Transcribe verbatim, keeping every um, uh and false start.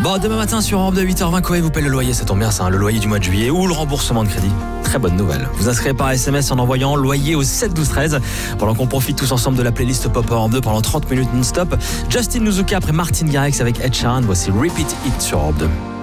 Bon, demain matin sur Europe deux, huit heures vingt, Koé vous paye le loyer, ça tombe bien, c'est hein, le loyer du mois de juillet ou le remboursement de crédit. Très bonne nouvelle. Vous inscrivez par S M S en envoyant loyer au sept douze treize pendant qu'on profite tous ensemble de la playlist Pop Europe deux pendant trente minutes non-stop. Justin Nouzuka après Martin Garrix avec Ed Sheeran, voici Repeat It sur Europe deux.